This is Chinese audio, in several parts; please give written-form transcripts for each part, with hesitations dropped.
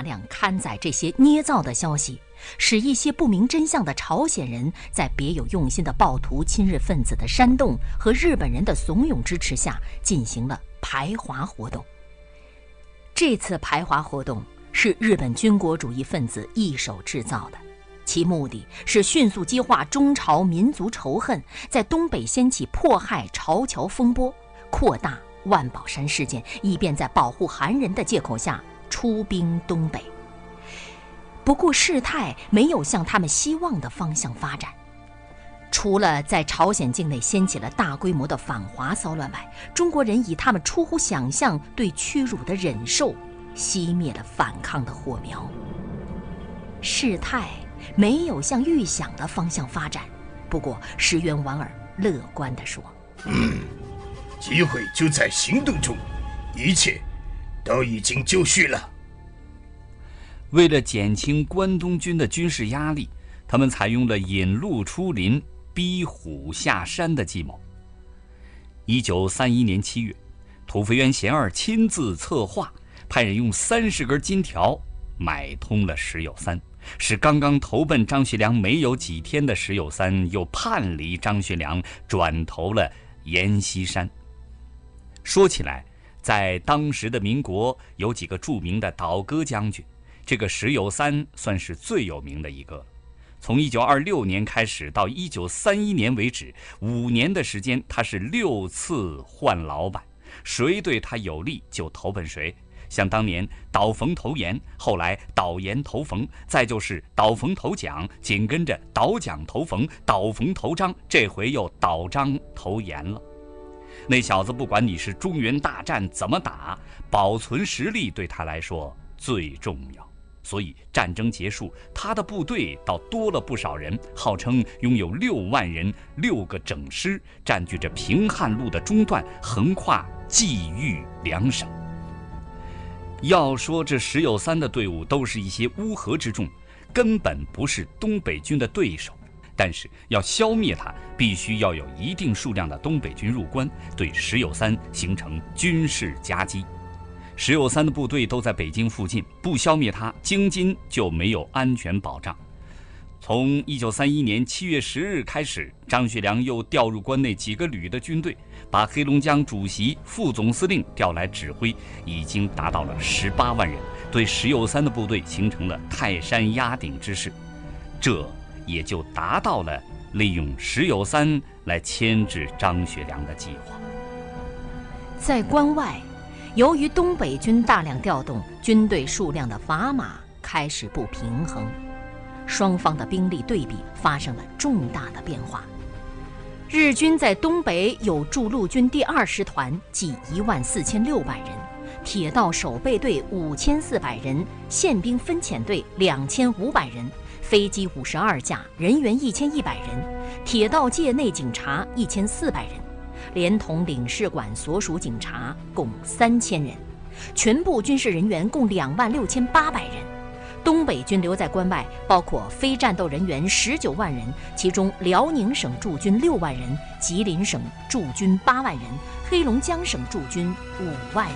量刊载这些捏造的消息，使一些不明真相的朝鲜人在别有用心的暴徒、亲日分子的煽动和日本人的怂恿支持下，进行了排华活动。这次排华活动是日本军国主义分子一手制造的，其目的是迅速激化中朝民族仇恨，在东北掀起迫害朝侨风波，扩大万宝山事件，以便在保护韩人的借口下出兵东北。不过事态没有向他们希望的方向发展，除了在朝鲜境内掀起了大规模的反华骚乱外，中国人以他们出乎想象对屈辱的忍受，熄灭了反抗的火苗。事态没有向预想的方向发展，不过石原莞尔乐观地说： 机会就在行动中，一切都已经就绪了。 为了减轻关东军的军事压力，他们采用了引鹿出林、逼虎下山的计谋。1931年7月，土肥原贤二亲自策划，派人用30根金条买通了石友三，使刚刚投奔张学良没有几天的石友三又叛离张学良，转投了阎锡山。说起来，在当时的民国有几个著名的倒戈将军，这个石友三算是最有名的一个了。从1926年开始到1931年为止，5年的时间，他是6次换老板，谁对他有利就投奔谁。像当年倒冯投阎，后来倒阎投冯，再就是倒冯投蒋，紧跟着倒蒋投冯，倒冯投张，这回又倒张投阎了。那小子不管你是中原大战怎么打，保存实力对他来说最重要。所以战争结束，他的部队倒多了不少人，号称拥有6万人，6个整师，占据着平汉路的中段，横跨冀豫2省。要说这石友三的队伍都是一些乌合之众，根本不是东北军的对手。但是要消灭他，必须要有一定数量的东北军入关，对石友三形成军事夹击。石友三的部队都在北京附近，不消灭他，京津就没有安全保障。从1931年7月10日开始，张学良又调入关内几个旅的军队，把黑龙江主席、副总司令调来指挥，已经达到了18万人，对石友三的部队形成了泰山压顶之势。这也就达到了利用石友三来牵制张学良的计划。 在关外，由于东北军大量调动，军队数量的砝码开始不平衡，双方的兵力对比发生了重大的变化。日军在东北有驻陆军第2师团，计14600人，铁道守备队5400人，宪兵分遣队2500人，飞机52架，人员1100人，铁道界内警察1400人，连同领事馆所属警察共3000人，全部军事人员共26800人。东北军留在关外，包括非战斗人员19万人，其中辽宁省驻军6万人，吉林省驻军8万人，黑龙江省驻军5万人。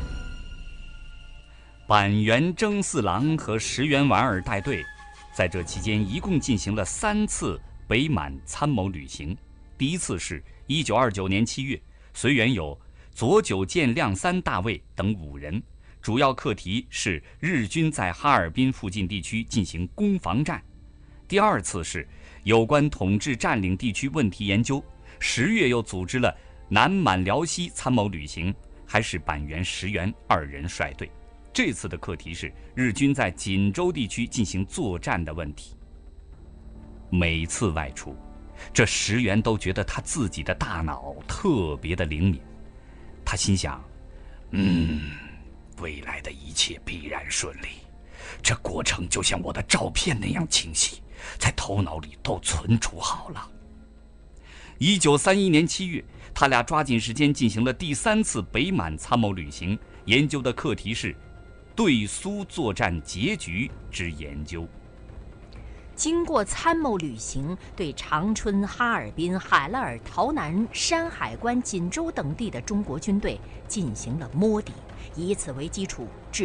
板垣征四郎和石原莞尔带队，在这期间一共进行了3次北满参谋旅行。第一次是1929年7月，随员有佐久间亮三大尉等5人，主要课题是日军在哈尔滨附近地区进行攻防战。第二次是有关统治占领地区问题研究，10月又组织了南满辽西参谋旅行，还是板垣石原2人率队。这次的课题是日军在锦州地区进行作战的问题。每次外出，这石原都觉得他自己的大脑特别的灵敏。他心想，未来的一切必然顺利，这过程就像我的照片那样清晰，在头脑里都存储好了。1931年7月，他俩抓紧时间进行了第3次北满参谋旅行，研究的课题是对苏作战结局之研究。 经过参谋旅行，对长春、哈尔滨、海拉尔、洮南、山海关、锦州等地的中国军队进行了摸底，以此为基础